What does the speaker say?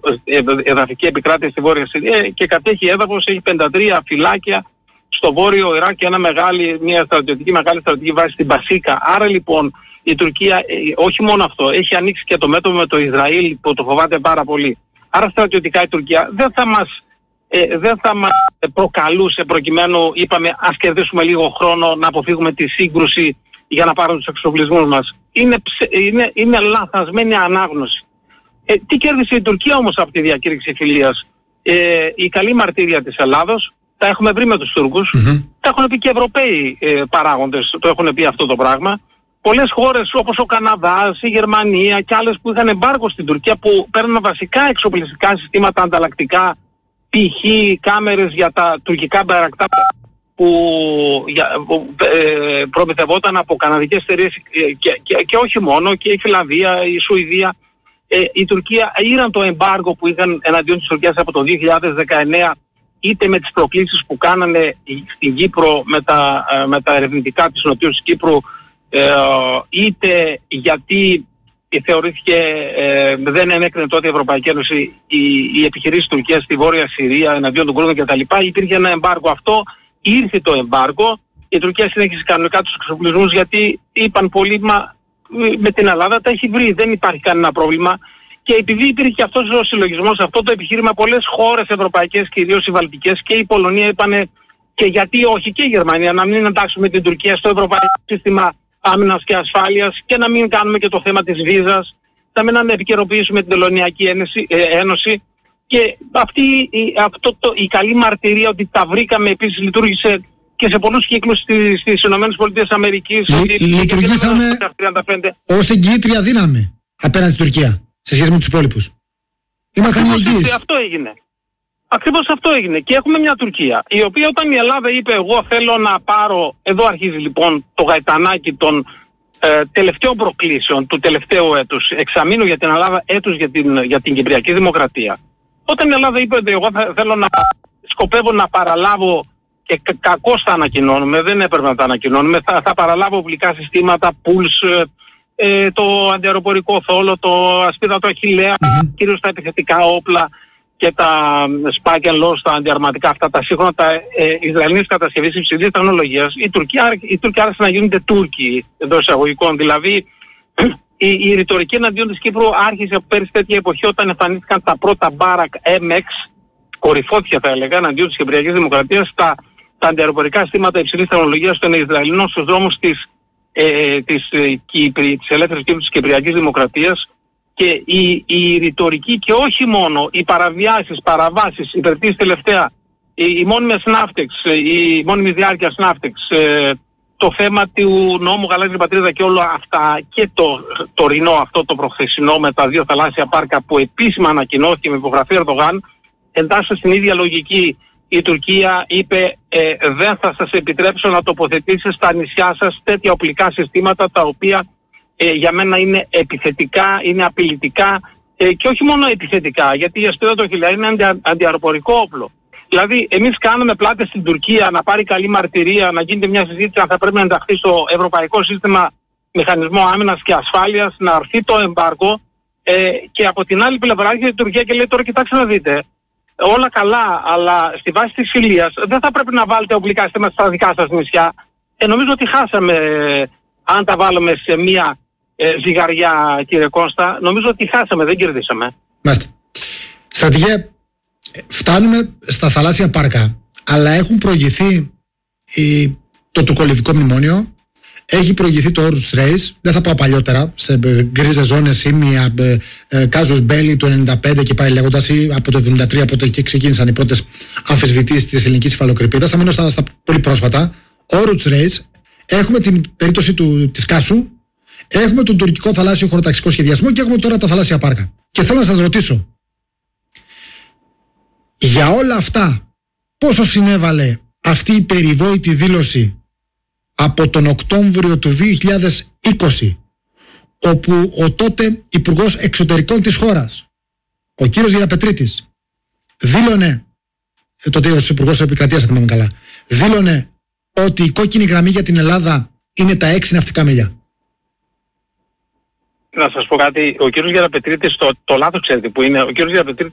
εδαφική επικράτεια στη Βόρεια Συρία και κατέχει έδαφος, έχει 53 φυλάκια στο Βόρειο Ιράκ και μια μεγάλη στρατιωτική βάση στην Πασίκα. Άρα λοιπόν η Τουρκία όχι μόνο αυτό, έχει ανοίξει και το μέτωπο με το Ισραήλ που το φοβάται πάρα πολύ. Άρα στρατιωτικά η Τουρκία δεν θα μας προκαλούσε προκειμένου, είπαμε, ας κερδίσουμε λίγο χρόνο να αποφύγουμε τη σύγκρουση για να πάρουν τους εξοπλισμούς μας. Είναι λανθασμένη ανάγνωση. Τι κέρδισε η Τουρκία όμως από τη διακήρυξη φιλίας? Η καλή μαρτύρια της Ελλάδος, τα έχουμε βρει με τους Τούρκους, τα έχουν πει και Ευρωπαίοι παράγοντες, το έχουν πει αυτό το πράγμα. Πολλές χώρες όπως ο Καναδάς, η Γερμανία και άλλες που είχαν εμπάργκο στην Τουρκία, που παίρνουν βασικά εξοπλιστικά συστήματα ανταλλακτικά, π.χ. κάμερες για τα τουρκικά μπαρακτά που προμηθευόταν από καναδικές εταιρείες και όχι μόνο, και η Φιλανδία, η Σουηδία. Η Τουρκία ήραν το εμπάργο που είχαν εναντίον της Τουρκίας από το 2019, είτε με τις προκλήσεις που κάνανε στην Κύπρο με τα ερευνητικά της Νοτιούς Κύπρου, είτε γιατί θεωρήθηκε, δεν ενέκρινε τότε η Ευρωπαϊκή Ένωση οι επιχειρήσεις Τουρκίας στη Βόρεια Συρία εναντίον των Κούρδων κτλ. Υπήρχε ένα εμπάργο αυτό, ήρθε το εμπάργο, η Τουρκία συνέχισε κανονικά τους εξοπλισμούς γιατί είπαν πολλοί, με την Ελλάδα τα έχει βρει, δεν υπάρχει κανένα πρόβλημα. Και επειδή υπήρχε και αυτός ο συλλογισμός, αυτό το επιχείρημα, πολλές χώρες ευρωπαϊκές, κυρίως οι βαλτικές και η Πολωνία, είπανε και γιατί όχι, και η Γερμανία, να μην εντάξουμε την Τουρκία στο ευρωπαϊκό σύστημα άμυνας και ασφάλειας και να μην κάνουμε και το θέμα της βίζας, να μην επικαιροποιήσουμε την Τελωνειακή Ένωση. Και η καλή μαρτυρία ότι τα βρήκαμε επίσης λειτουργήσε και σε πολλούς κύκλους στις ΗΠΑ. Λειτουργήσαμε ως εγγυήτρια δύναμη απέναντι στην Τουρκία σε σχέση με τους υπόλοιπους. Ήμασταν εγγυείς. Αυτό έγινε. Ακριβώς αυτό έγινε. Και έχουμε μια Τουρκία, η οποία όταν η Ελλάδα είπε εγώ θέλω να πάρω, εδώ αρχίζει λοιπόν το γαϊτανάκι των τελευταίων προκλήσεων του τελευταίου έτους, εξαμήνου για την Ελλάδα, έτους για την Κυπριακή Δημοκρατία. Όταν η Ελλάδα είπε ότι εγώ σκοπεύω να παραλάβω, και κακώς θα ανακοινώνουμε, δεν έπρεπε να τα ανακοινώνουμε, θα παραλάβω οπλικά συστήματα, pools, το αντιαεροπορικό θόλο, το ασπίδατο Αχιλλέα, κυρίως τα επιθετικά όπλα και τα Spike and Loss, τα αντιαρματικά αυτά, τα σύγχρονα, τα Ισραηλινής κατασκευής υψηλής τεχνολογίας. Οι Τούρκοι άρχισαν να γίνονται Τούρκοι εντός εισαγωγικών. Δηλαδή η ρητορική εναντίον της Κύπρου άρχισε από πέρυσι τέτοια εποχή, όταν εμφανίστηκαν τα πρώτα Barak MX, κορυφώθηκε θα έλεγα, εναντίον της Κυπριακής Δημοκρατίας, τα αντιαεροπορικά συστήματα υψηλής τεχνολογίας των Ισραηλινών στους δρόμους της ελεύθερης Κύπρου, της Κυπριακής Δημοκρατίας. Και η ρητορική, και όχι μόνο, οι παραβάσεις, υπερτήσεις τελευταία, οι μόνιμες ναύτεξ, η μόνιμη διάρκεια ναύτεξ, το θέμα του νόμου Γαλάζια Πατρίδα και όλα αυτά, και το τωρινό αυτό το προχθεσινό με τα 2 θαλάσσια πάρκα που επίσημα ανακοινώθηκε με υπογραφή Ερντογάν, εντάσσεται στην ίδια λογική. Η Τουρκία είπε δεν θα σας επιτρέψω να τοποθετήσετε στα νησιά σας τέτοια οπλικά συστήματα τα οποία για μένα είναι επιθετικά, είναι απειλητικά, και όχι μόνο επιθετικά, γιατί η ασπίδα του Αχιλλέα είναι αντιαεροπορικό όπλο. Δηλαδή εμείς κάνουμε πλάτες στην Τουρκία να πάρει καλή μαρτυρία, να γίνεται μια συζήτηση αν θα πρέπει να ενταχθεί στο Ευρωπαϊκό Σύστημα Μηχανισμό Άμυνας και Ασφάλειας, να αρθεί το εμπάργκο, και από την άλλη πλευρά έρχεται η Τουρκία και λέει τώρα κοιτάξτε να δείτε, όλα καλά, αλλά στη βάση της φιλίας δεν θα πρέπει να βάλετε οπλικά συστήματα στα δικά σας νησιά. Νομίζω ότι χάσαμε, αν τα βάλουμε σε μια ζυγαριά, κύριε Κώστα, νομίζω ότι χάσαμε, δεν κερδίσαμε. Μάλιστα. Στρατηγέ, φτάνουμε στα θαλάσσια πάρκα, αλλά έχουν προηγηθεί το τουρκολιβικό μνημόνιο, έχει προηγηθεί το Όρους Ρέις, δεν θα πάω παλιότερα, σε γκρίζες ζώνες, Ήμια, Κάζος Μπέλη το 1995 και πάει λέγοντας, ή από το 1973, από το εκεί ξεκίνησαν οι πρώτες αμφισβητήσεις της ελληνικής υφαλοκρηπίδας. Θα μείνω στα πολύ πρόσφατα. Όρους Ρέις, έχουμε την περίπτωση της Κάσου, έχουμε τον τουρκικό θαλάσσιο χωροταξικό σχεδιασμό και έχουμε τώρα τα θαλάσσια πάρκα. Και θέλω να σας ρωτήσω, για όλα αυτά, πόσο συνέβαλε αυτή η περιβόητη δήλωση από τον Οκτώβριο του 2020, όπου ο τότε Υπουργός Εξωτερικών της χώρας, ο κύριος Γεραπετρίτης, δήλωνε, τότε ως Υπουργός Επικρατείας, αν θυμάμαι καλά, δήλωνε ότι η κόκκινη γραμμή για την Ελλάδα είναι τα 6 ναυτικά μίλια. Να σας πω κάτι, ο κύριος Γεραπετρίτης, το λάθος ξέρετε που είναι, ο κύριος Γεραπετρίτης